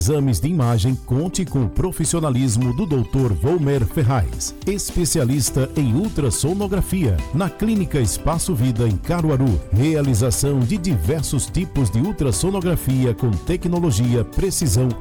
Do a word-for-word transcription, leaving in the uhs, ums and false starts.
Exames de imagem, conte com o profissionalismo do doutor Volmer Ferraz, especialista em ultrassonografia, na Clínica Espaço Vida em Caruaru. Realização de diversos tipos de ultrassonografia com tecnologia, precisão